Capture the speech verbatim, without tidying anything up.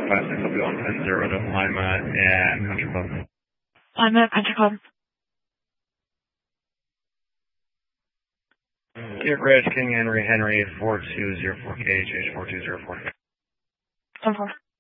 five six, I'll be on ten zero to Lima and Country Club. Lima at Country Club. Dear Bridge, King Henry, Henry, four two zero four K H H four two zero four. ten four.